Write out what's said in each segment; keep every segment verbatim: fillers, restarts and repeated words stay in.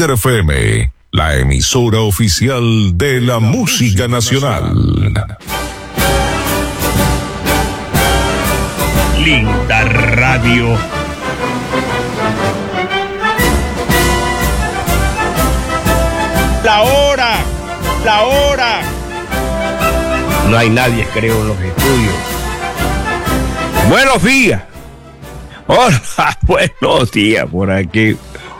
Líder F M, la emisora oficial de la, la música, música nacional. nacional. Linda Radio. La hora, la hora. No hay nadie, creo, en los estudios. Buenos días. Hola, buenos días por aquí.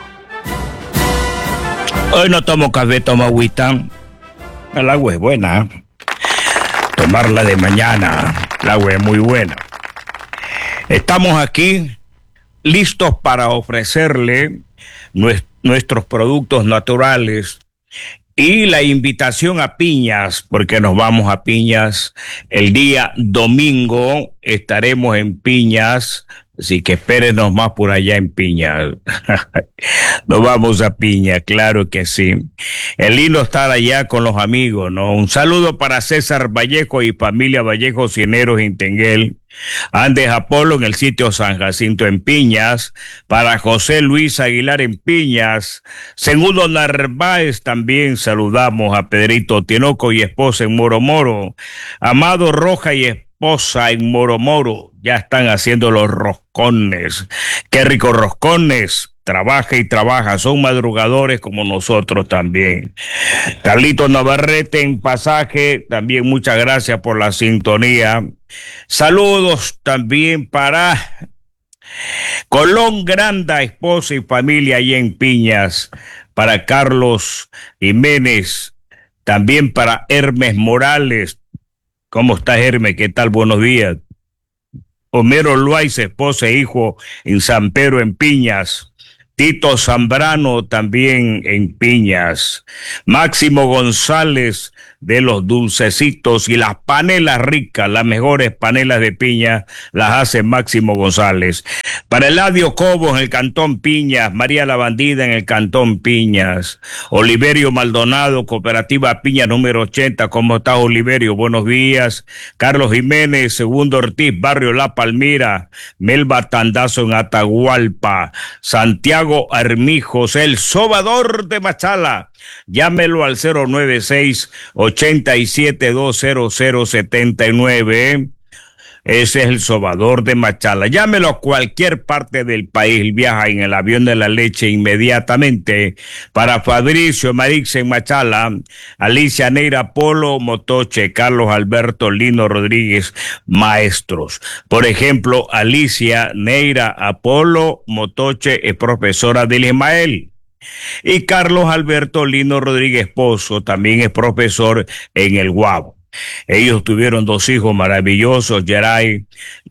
Hoy no tomo café, tomo agüita. El agua es buena. Tomarla de mañana. El agua es muy buena. Estamos aquí listos para ofrecerle nuestros productos naturales y la invitación a Piñas, porque nos vamos a Piñas el día domingo. Estaremos en Piñas, así que espérenos más por allá en Piñas. Nos vamos a Piña, claro que sí. Es lindo estar allá con los amigos, ¿no? Un saludo para César Vallejo y familia Vallejo Cineros Intenguel. Andes Apolo en el sitio San Jacinto en Piñas, para José Luis Aguilar en Piñas, Segundo Narváez también saludamos a Pedrito Tinoco y esposa en Moro Moro, Amado Roja y esposa en Moro Moro, ya están haciendo los roscones, qué ricos roscones. Trabaja y trabaja, son madrugadores como nosotros también. Carlito Navarrete en Pasaje, también muchas gracias por la sintonía. Saludos también para Colón Granda, esposa y familia allá en Piñas, para Carlos Jiménez, también para Hermes Morales. ¿Cómo está Hermes? ¿Qué tal? Buenos días. Homero Luis, esposa e hijo en San Pedro en Piñas. Tito Zambrano también en Piñas. Máximo González de los dulcecitos y las panelas ricas, las mejores panelas de piña las hace Máximo González. Para Eladio Cobos en el Cantón Piñas, María la Bandida en el Cantón Piñas, Oliverio Maldonado, Cooperativa Piña número ochenta. ¿Cómo está Oliverio? Buenos días. Carlos Jiménez, Segundo Ortiz, Barrio La Palmira, Melba Tandazo en Atahualpa, Santiago Armijos, el sobador de Machala. Llámelo al cero nueve seis, ochenta y siete, dos cero cero, setenta y nueve. Ese es el sobador de Machala. Llámelo a cualquier parte del país. Viaja en el avión de la leche inmediatamente. Para Fabricio Marix en Machala, Alicia Neira Polo Motoche, Carlos Alberto Lino Rodríguez, maestros. Por ejemplo, Alicia Neira Apolo Motoche es profesora del Ismael. Y Carlos Alberto Lino Rodríguez Pozo también es profesor en el Guabo. Ellos tuvieron dos hijos maravillosos, Geray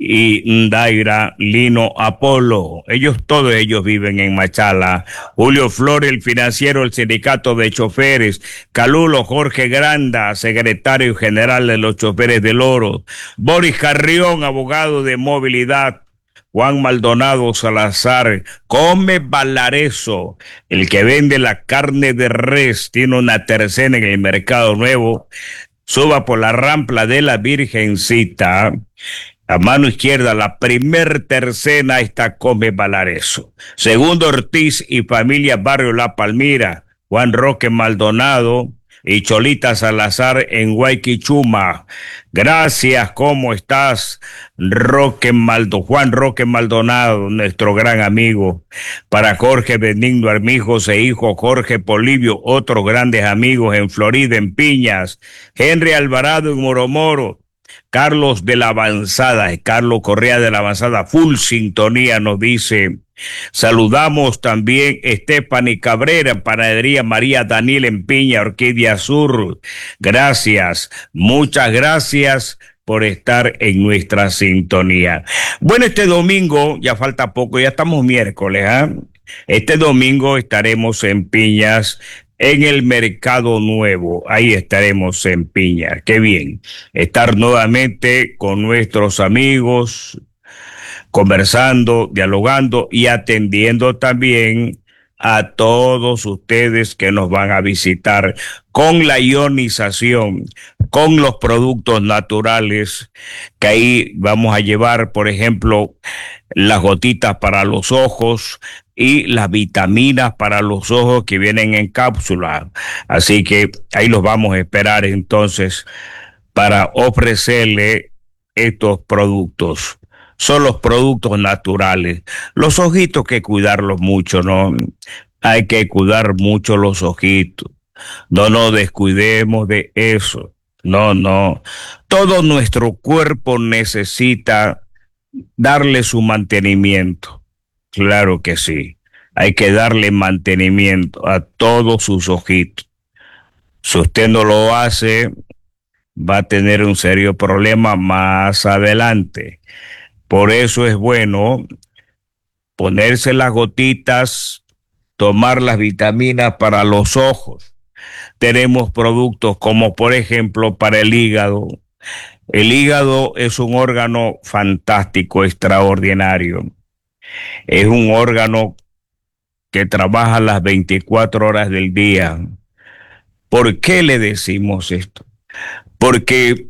y Ndaira Lino Apolo. Ellos, todos ellos viven en Machala. Julio Flores, el financiero del sindicato de choferes. Calulo Jorge Granda, secretario general de los choferes del Oro. Boris Carrión, abogado de movilidad. Juan Maldonado Salazar, Come Valareso, el que vende la carne de res, tiene una tercena en el Mercado Nuevo. Suba por la rampa de la Virgencita, a mano izquierda, la primer tercena está Come Valareso. Segundo Ortiz y familia Barrio La Palmira, Juan Roque Maldonado y Cholita Salazar en Guayquichuma. Gracias, ¿cómo estás? Roque Maldo, Juan Roque Maldonado, nuestro gran amigo. Para Jorge Benigno Armijos e hijo Jorge Polibio, otros grandes amigos en Florida, en Piñas. Henry Alvarado en Moromoro. Carlos de la Avanzada, Carlos Correa de la Avanzada, full sintonía, nos dice. Saludamos también Estefany Cabrera, Panadería María Daniel en Piña, Orquídea Sur. Gracias, muchas gracias por estar en nuestra sintonía. Bueno, este domingo, ya falta poco, ya estamos miércoles, ¿eh? Este domingo estaremos en Piñas, en el Mercado Nuevo. Ahí estaremos en Piñas. Qué bien estar nuevamente con nuestros amigos, conversando, dialogando y atendiendo también a todos ustedes que nos van a visitar con la ionización, con los productos naturales, que ahí vamos a llevar, por ejemplo, las gotitas para los ojos y las vitaminas para los ojos que vienen en cápsula. Así que ahí los vamos a esperar entonces para ofrecerle estos productos. Son los productos naturales. Los ojitos hay que cuidarlos mucho, ¿no? Hay que cuidar mucho los ojitos. No nos descuidemos de eso. No, no. Todo nuestro cuerpo necesita darle su mantenimiento. Claro que sí. Hay que darle mantenimiento a todos sus ojitos. Si usted no lo hace, va a tener un serio problema más adelante. Por eso es bueno ponerse las gotitas, tomar las vitaminas para los ojos. Tenemos productos como, por ejemplo, para el hígado. El hígado es un órgano fantástico, extraordinario. Es un órgano que trabaja las veinticuatro horas del día. ¿Por qué le decimos esto? Porque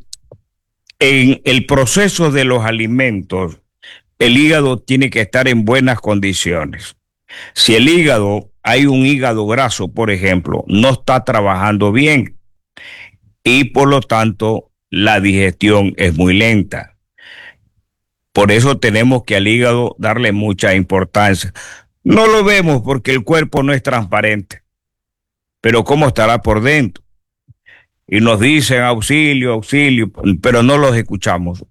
en el proceso de los alimentos, el hígado tiene que estar en buenas condiciones. Si el hígado, hay un hígado graso, por ejemplo, no está trabajando bien y por lo tanto la digestión es muy lenta. Por eso tenemos que al hígado darle mucha importancia. No lo vemos porque el cuerpo no es transparente, pero ¿cómo estará por dentro? Y nos dicen auxilio, auxilio, pero no los escuchamos.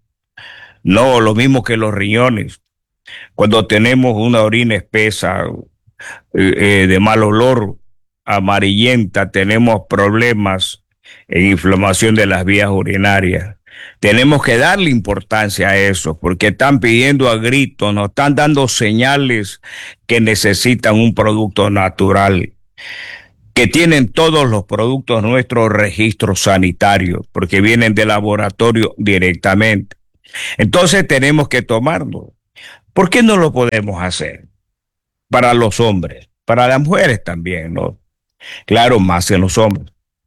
No, lo mismo que los riñones. Cuando tenemos una orina espesa, eh, eh, de mal olor, amarillenta, tenemos problemas en inflamación de las vías urinarias. Tenemos que darle importancia a eso, porque están pidiendo a gritos, nos están dando señales que necesitan un producto natural, que tienen todos los productos nuestros registros sanitarios, porque vienen del laboratorio directamente. Entonces tenemos que tomarlo. ¿Por qué no lo podemos hacer? Para los hombres, para las mujeres también, ¿no? Claro, más en los hombres.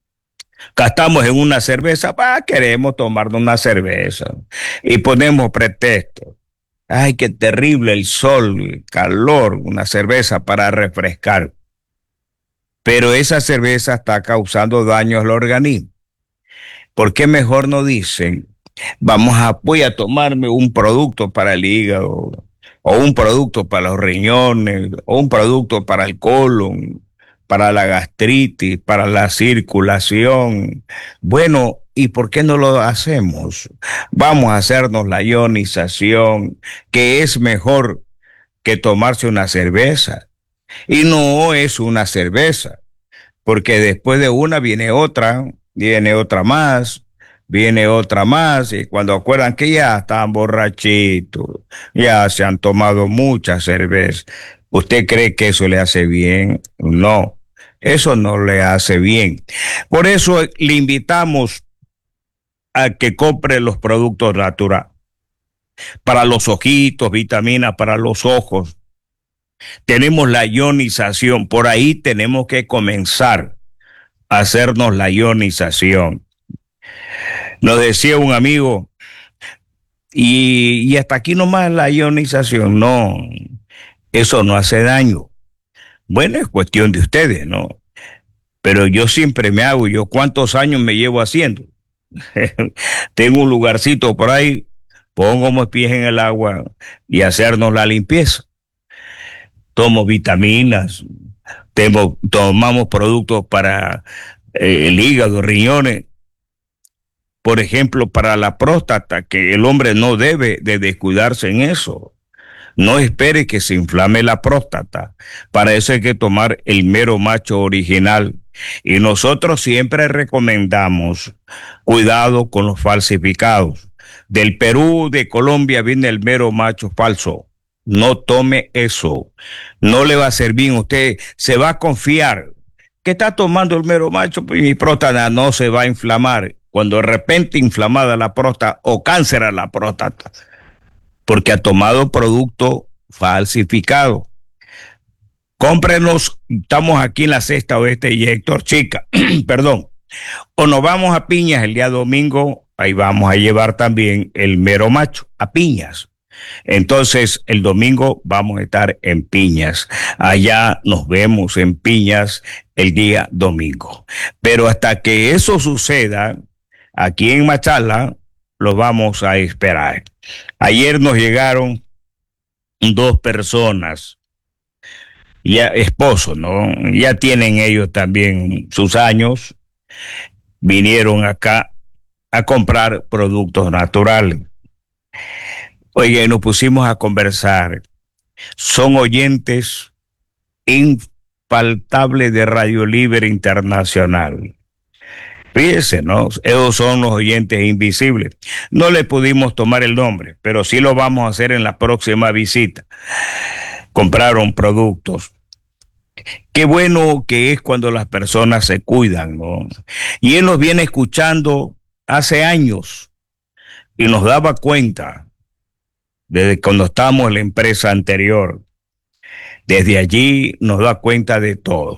Gastamos en una cerveza, ah, queremos tomarnos una cerveza y ponemos pretexto. Ay, qué terrible el sol, el calor, una cerveza para refrescar. Pero esa cerveza está causando daño al organismo. ¿Por qué mejor no dicen, vamos a, voy a tomarme un producto para el hígado, o un producto para los riñones, o un producto para el colon, para la gastritis, para la circulación? Bueno, ¿y por qué no lo hacemos? Vamos a hacernos la ionización, que es mejor que tomarse una cerveza. Y no es una cerveza, porque después de una viene otra, viene otra más, viene otra más, y cuando acuerdan que ya están borrachitos, ya se han tomado mucha cerveza, ¿usted cree que eso le hace bien? No, eso no le hace bien. Por eso le invitamos a que compre los productos naturales, para los ojitos, vitaminas para los ojos. Tenemos la ionización, por ahí tenemos que comenzar a hacernos la ionización. Nos decía un amigo, y, y hasta aquí nomás la ionización. No, eso no hace daño. Bueno, es cuestión de ustedes, ¿no? Pero yo siempre me hago, yo cuántos años me llevo haciendo. Tengo un lugarcito por ahí, pongo mis pies en el agua y hacernos la limpieza. Tomo vitaminas, tengo, tomamos productos para eh, el hígado, riñones. Por ejemplo, para la próstata, que el hombre no debe de descuidarse en eso. No espere que se inflame la próstata. Para eso hay que tomar el mero macho original. Y nosotros siempre recomendamos cuidado con los falsificados. Del Perú, de Colombia viene el mero macho falso. No tome eso. No le va a servir. Usted se va a confiar que está tomando el mero macho y mi próstata no se va a inflamar. Cuando de repente inflamada la próstata o cáncer a la próstata, porque ha tomado producto falsificado. Cómprenos, estamos aquí en la Sexta Oeste y Héctor Chica, perdón. O nos vamos a Piñas el día domingo, ahí vamos a llevar también el mero macho, a Piñas. Entonces, el domingo vamos a estar en Piñas. Allá nos vemos en Piñas el día domingo. Pero hasta que eso suceda, aquí en Machala, lo vamos a esperar. Ayer nos llegaron dos personas, ya esposos, ¿no? Ya tienen ellos también sus años. Vinieron acá a comprar productos naturales. Oye, nos pusimos a conversar. Son oyentes infaltables de Radio Libre Internacional. Fíjense, ¿no? Esos son los oyentes invisibles. No le pudimos tomar el nombre, pero sí lo vamos a hacer en la próxima visita. Compraron productos. Qué bueno que es cuando las personas se cuidan, ¿no? Y él nos viene escuchando hace años y nos daba cuenta desde cuando estábamos en la empresa anterior. Desde allí nos da cuenta de todo.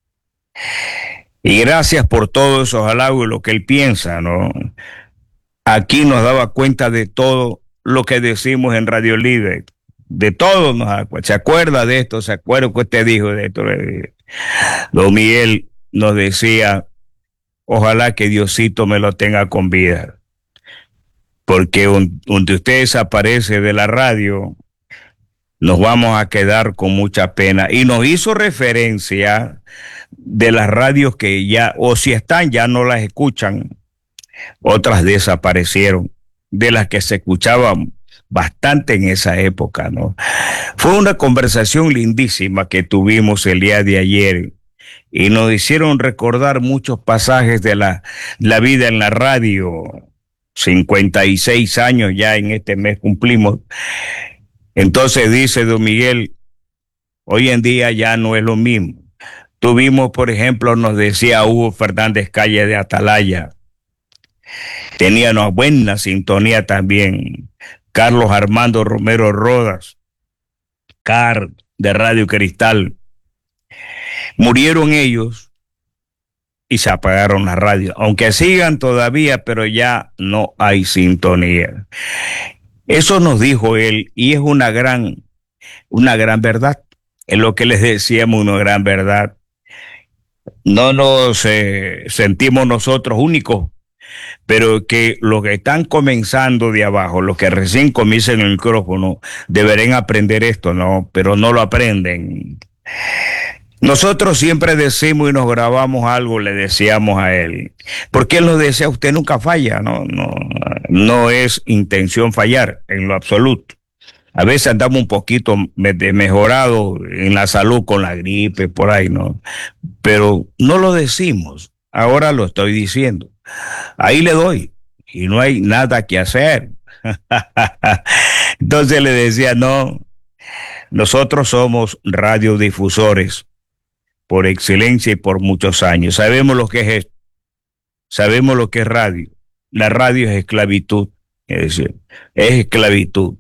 Y gracias por todos esos halagos y lo que él piensa, ¿no? Aquí nos daba cuenta de todo lo que decimos en Radio Libre. De todo nos da cuenta. ¿Se acuerda de esto? ¿Se acuerda que usted dijo de esto? Don Miguel nos decía, ojalá que Diosito me lo tenga con vida. Porque donde usted desaparece de la radio, nos vamos a quedar con mucha pena. Y nos hizo referencia de las radios que ya, o si están, ya no las escuchan. Otras desaparecieron, de las que se escuchaban bastante en esa época, ¿no? Fue una conversación lindísima que tuvimos el día de ayer y nos hicieron recordar muchos pasajes de la, la vida en la radio. cincuenta y seis años ya en este mes cumplimos. Entonces dice don Miguel, hoy en día ya no es lo mismo. Tuvimos, por ejemplo, nos decía Hugo Fernández Calle de Atalaya, tenía una buena sintonía también. Carlos Armando Romero Rodas, Car de Radio Cristal. Murieron ellos y se apagaron las radios, aunque sigan todavía, pero ya no hay sintonía. Eso nos dijo él y es una gran, una gran verdad. Es lo que les decíamos, una gran verdad. No nos eh, sentimos nosotros únicos, pero que los que están comenzando de abajo, los que recién comienzan el micrófono, deberán aprender esto, ¿no? Pero no lo aprenden. Nosotros siempre decimos y nos grabamos algo, le decíamos a él, porque él nos decía, usted nunca falla, no, no, no es intención fallar en lo absoluto. A veces andamos un poquito de mejorado en la salud con la gripe, por ahí, ¿no? Pero no lo decimos, ahora lo estoy diciendo. Ahí le doy y no hay nada que hacer. Entonces le decía, no, nosotros somos radiodifusores por excelencia y por muchos años. Sabemos lo que es esto. Sabemos lo que es radio. La radio es esclavitud. Es decir, es esclavitud.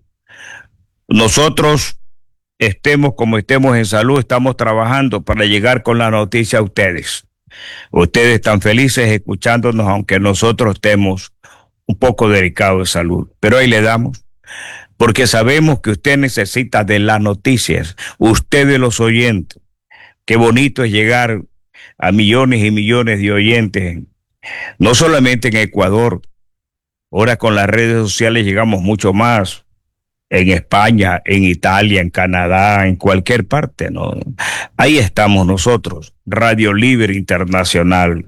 Nosotros, estemos como estemos en salud, estamos trabajando para llegar con la noticia a ustedes. Ustedes están felices escuchándonos, aunque nosotros estemos un poco delicados de salud. Pero ahí le damos, porque sabemos que usted necesita de las noticias, ustedes los oyentes. Qué bonito es llegar a millones y millones de oyentes, no solamente en Ecuador. Ahora con las redes sociales llegamos mucho más. En España, en Italia, en Canadá, en cualquier parte, ¿no? Ahí estamos nosotros, Radio Libre Internacional.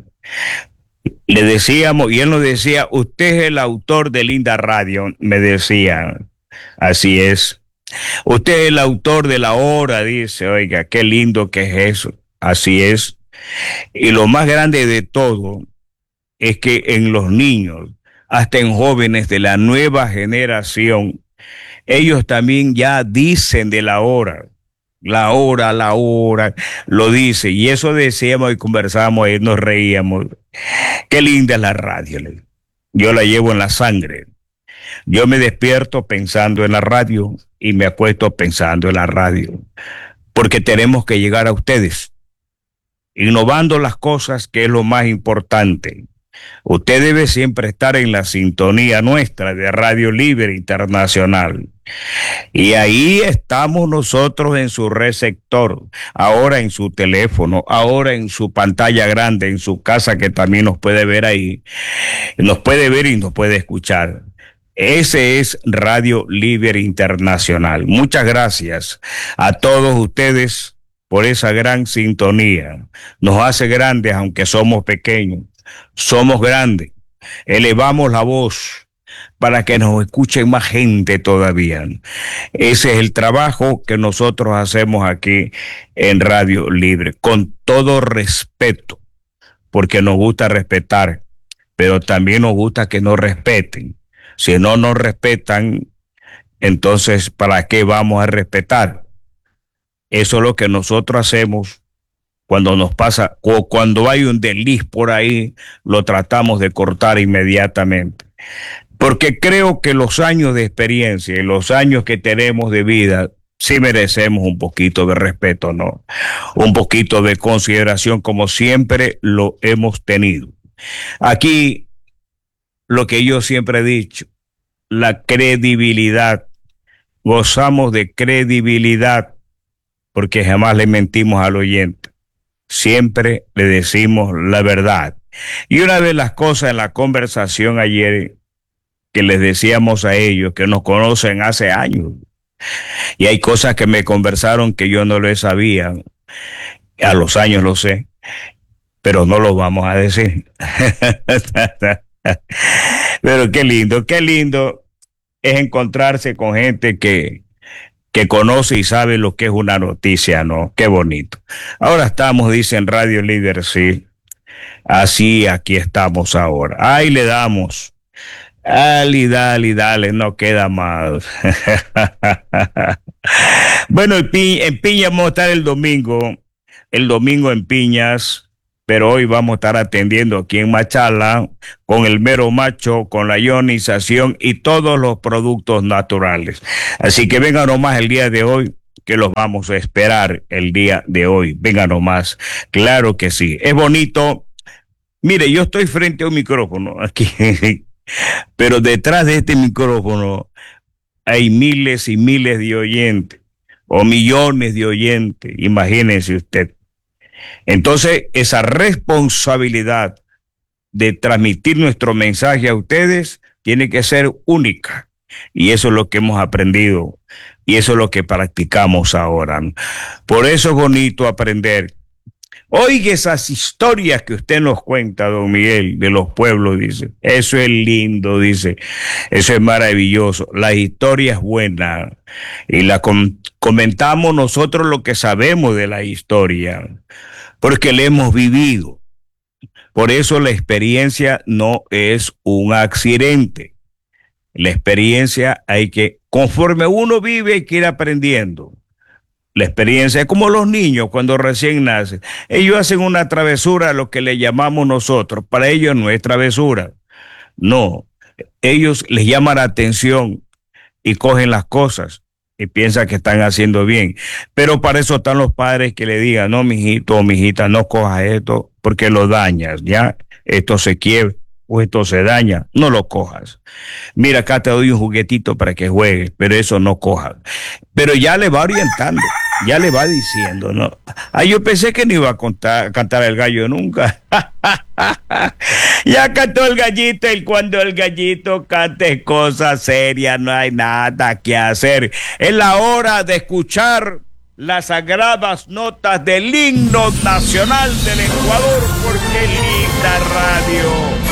Le decíamos, y él nos decía, usted es el autor de Linda Radio, me decía. Así es. Usted es el autor de La Hora, dice, oiga, qué lindo que es eso. Así es. Y lo más grande de todo es que en los niños, hasta en jóvenes de la nueva generación, ellos también ya dicen de la hora, la hora, la hora, lo dice. Y eso decíamos y conversábamos y nos reíamos. Qué linda es la radio. Yo la llevo en la sangre. Yo me despierto pensando en la radio y me acuesto pensando en la radio. Porque tenemos que llegar a ustedes, innovando las cosas, que es lo más importante. Usted debe siempre estar en la sintonía nuestra de Radio Libre Internacional. Y ahí estamos nosotros en su receptor, ahora en su teléfono, ahora en su pantalla grande, en su casa, que también nos puede ver ahí, nos puede ver y nos puede escuchar. Ese es Radio Libre Internacional. Muchas gracias a todos ustedes por esa gran sintonía. Nos hace grandes aunque somos pequeños. Somos grandes. Elevamos la voz para que nos escuchen más gente todavía. Ese es el trabajo que nosotros hacemos aquí en Radio Libre, con todo respeto, porque nos gusta respetar, pero también nos gusta que nos respeten. Si no nos respetan, entonces, ¿para qué vamos a respetar? Eso es lo que nosotros hacemos cuando nos pasa, o cuando hay un desliz por ahí, lo tratamos de cortar inmediatamente. Porque creo que los años de experiencia y los años que tenemos de vida, sí merecemos un poquito de respeto, ¿no? Un poquito de consideración, como siempre lo hemos tenido. Aquí, lo que yo siempre he dicho, la credibilidad. Gozamos de credibilidad porque jamás le mentimos al oyente. Siempre le decimos la verdad. Y una de las cosas en la conversación ayer que les decíamos a ellos, que nos conocen hace años, y hay cosas que me conversaron que yo no les sabía, a los años lo sé, pero no lo vamos a decir. Pero qué lindo, qué lindo es encontrarse con gente que que conoce y sabe lo que es una noticia, ¿no? Qué bonito. Ahora estamos, dicen Radio Líder, sí. Así, aquí estamos ahora. Ahí le damos. Dale, dale, dale, no queda más. Bueno, en Piñas vamos a estar el domingo. El domingo en Piñas. Pero hoy vamos a estar atendiendo aquí en Machala con el mero macho, con la ionización y todos los productos naturales. Así que vengan nomás el día de hoy, que los vamos a esperar el día de hoy. Vengan nomás, claro que sí. Es bonito. Mire, yo estoy frente a un micrófono aquí, pero detrás de este micrófono hay miles y miles de oyentes, o millones de oyentes, imagínense usted. Entonces, esa responsabilidad de transmitir nuestro mensaje a ustedes tiene que ser única. Y eso es lo que hemos aprendido. Y eso es lo que practicamos ahora. Por eso es bonito aprender. Oiga esas historias que usted nos cuenta, don Miguel, de los pueblos, dice. Eso es lindo, dice. Eso es maravilloso. La historia es buena. Y la com- comentamos nosotros lo que sabemos de la historia, porque la hemos vivido. Por eso la experiencia no es un accidente. La experiencia hay que, conforme uno vive, hay que ir aprendiendo. La experiencia es como los niños cuando recién nacen. Ellos hacen una travesura, lo que le llamamos nosotros. Para ellos no es travesura. No, ellos les llama la atención y cogen las cosas y piensan que están haciendo bien. Pero para eso están los padres que le digan, no, mijito o mijita, no cojas esto porque lo dañas, ¿ya? Esto se quiebra o esto se daña, no lo cojas. Mira, acá te doy un juguetito para que juegues, pero eso no cojas. Pero ya le va orientando, ya le va diciendo, ¿no? Ah, yo pensé que no iba a, contar, a cantar el gallo nunca. Ya cantó el gallito, y cuando el gallito cante cosas serias, no hay nada que hacer. Es la hora de escuchar las sagradas notas del himno nacional del Ecuador, porque linda radio.